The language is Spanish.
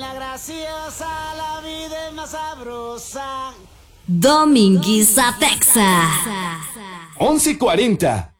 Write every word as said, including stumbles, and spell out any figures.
la graciosa, la vida es más sabrosa. Dominguiza Texas. once cuarenta.